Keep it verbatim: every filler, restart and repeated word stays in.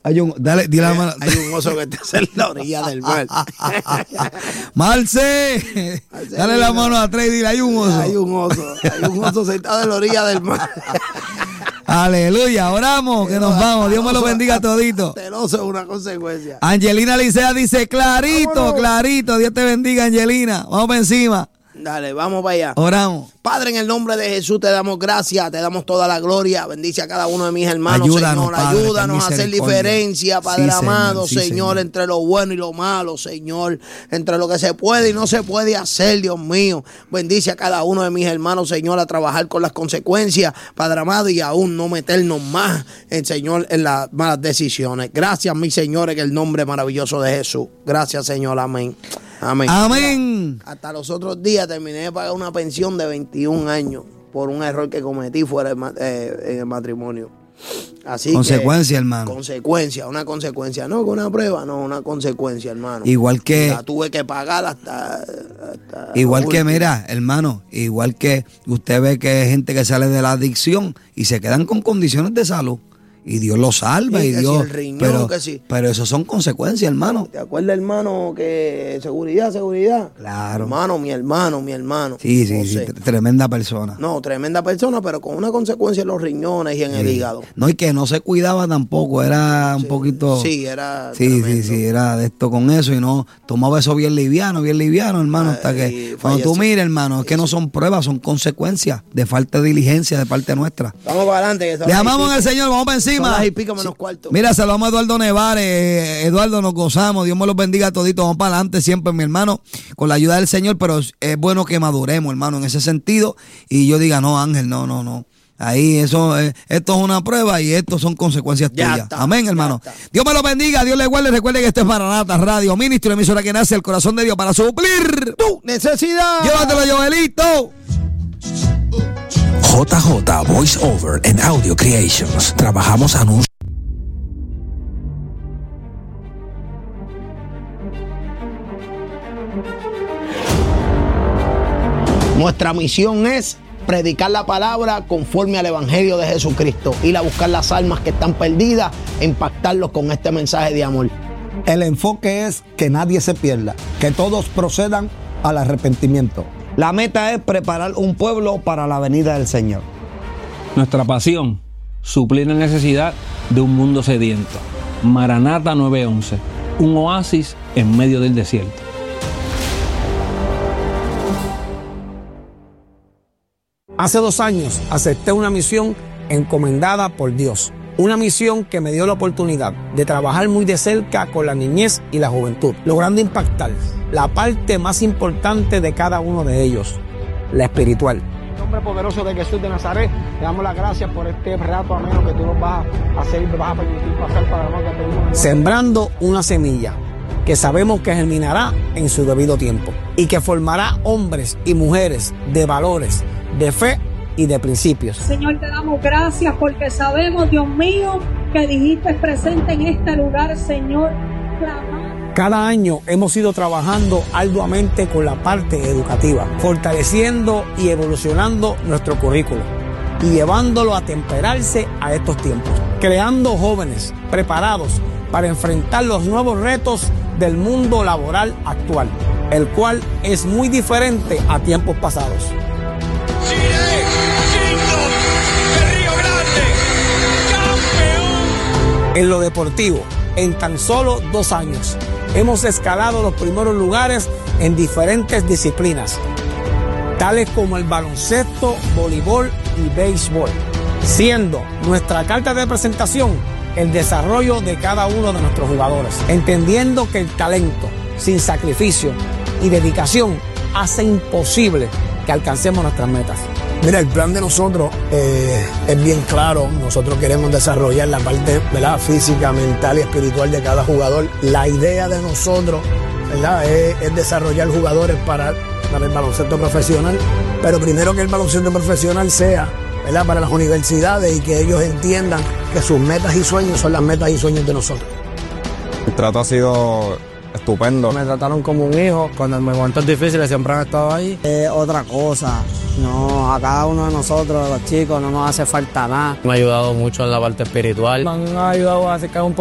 Hay un, dale, dile la mano. Hay un oso que está en la orilla del mar. Marce, dale la mano a tres y dile, hay un oso. Hay un oso, hay un oso sentado en la orilla del mar. Aleluya, oramos, que nos vamos. Dios me lo bendiga todito. El oso es una consecuencia. Angelina Licea dice, clarito, Vámonos. clarito. Dios te bendiga, Angelina. Vamos para encima. Dale, vamos para allá. Oramos. Padre, en el nombre de Jesús te damos gracias, te damos toda la gloria. Bendice a cada uno de mis hermanos, Ayúdanos, Señor. Padre, Ayúdanos a ten hacer misericordia. diferencia, Padre Sí, Señor, amado, sí, Señor, Señor. entre lo bueno y lo malo, Señor. Entre lo que se puede y no se puede hacer, Dios mío. Bendice a cada uno de mis hermanos, Señor, a trabajar con las consecuencias, Padre amado, y aún no meternos más, en, Señor, en las malas decisiones. Gracias, mi Señor, en el nombre maravilloso de Jesús. Gracias, Señor. Amén. Amén. Amén. Hasta los otros días terminé de pagar una pensión de veintiún años por un error que cometí fuera del ma- eh, en el matrimonio. Así Consecuencia, que, hermano. Consecuencia, una consecuencia. No con una prueba, no, una consecuencia, hermano. Igual que, La tuve que pagar hasta... hasta igual lo que, último. mira, hermano, igual que usted ve que hay gente que sale de la adicción y se quedan con condiciones de salud. Y Dios lo salva Sí, y que Dios. si el riñón, pero, que sí. pero eso son consecuencias, hermano. ¿Te acuerdas, hermano, que seguridad, seguridad? Claro. Hermano, mi hermano, mi hermano. Sí, sí, sí. José. tre- Tremenda persona. No, tremenda persona, pero con una consecuencia en los riñones y en el hígado. No, y que no se cuidaba tampoco, era un poquito. Sí, era Sí, tremendo. sí, sí, era de esto con eso y no tomaba eso bien liviano, bien liviano, hermano, hasta Ay, que cuando tú falleció. mires, hermano, es que no son pruebas, son consecuencias de falta de diligencia de parte nuestra. Vamos para adelante. Que son Le las amamos y al pico. Señor, vamos para Son encima. las y pico menos cuarto. Mira, saludamos a Eduardo Nevares. eh, Eduardo, nos gozamos. Dios me los bendiga a toditos. Vamos para adelante siempre, mi hermano, con la ayuda del Señor. Pero es, es bueno que maduremos, hermano, en ese sentido. Y yo diga, no, Ángel, no, no, no. Ahí, eso, eh, esto es una prueba y esto son consecuencias Ya tuyas. está, Amén, ya hermano. está. Dios me lo bendiga, Dios le guarde. Recuerde que esto es Maranata Radio Ministro, emisora que nace el corazón de Dios para suplir Tu necesidad. Llévatelo, Joelito. J J Voice Over and Audio Creations. Trabajamos anuncios. Nuestra misión es predicar la palabra conforme al Evangelio de Jesucristo, ir a buscar las almas que están perdidas e impactarlos con este mensaje de amor. El enfoque es que nadie se pierda, que todos procedan al arrepentimiento. La meta es preparar un pueblo para la venida del Señor. Nuestra pasión, suplir la necesidad de un mundo sediento. Maranata nueve once, un oasis en medio del desierto. Hace dos años acepté una misión encomendada por Dios. Una misión que me dio la oportunidad de trabajar muy de cerca con la niñez y la juventud, logrando impactar la parte más importante de cada uno de ellos, la espiritual. En nombre poderoso de Jesús de Nazaret, te damos las gracias por este rato ameno que tú nos vas a hacer y nos vas a permitir pasar para lo que pedimos. Sembrando una semilla que sabemos que germinará en su debido tiempo y que formará hombres y mujeres de valores, de fe y de principios. Señor, te damos gracias porque sabemos, Dios mío, que dijiste presente en este lugar, Señor. Clamar. Cada año hemos ido trabajando arduamente con la parte educativa, fortaleciendo y evolucionando nuestro currículo y llevándolo a temperarse a estos tiempos, creando jóvenes preparados para enfrentar los nuevos retos del mundo laboral actual, el cual es muy diferente a tiempos pasados. En lo deportivo, en tan solo dos años, hemos escalado los primeros lugares en diferentes disciplinas, tales como el baloncesto, voleibol y béisbol, siendo nuestra carta de presentación el desarrollo de cada uno de nuestros jugadores, entendiendo que el talento, sin sacrificio y dedicación, hace imposible que alcancemos nuestras metas. Mira, el plan de nosotros eh, es bien claro. Nosotros queremos desarrollar la parte, ¿verdad?, física, mental y espiritual de cada jugador. La idea de nosotros, ¿verdad?, es, es desarrollar jugadores para, para el baloncesto profesional, pero primero que el baloncesto profesional sea, ¿verdad?, para las universidades y que ellos entiendan que sus metas y sueños son las metas y sueños de nosotros. El trato ha sido estupendo. Me trataron como un hijo. Cuando en momentos difíciles siempre han estado ahí. Es otra cosa. No, a cada uno de nosotros, los chicos, no nos hace falta nada. Me ha ayudado mucho en la parte espiritual. Me han ayudado a acercar un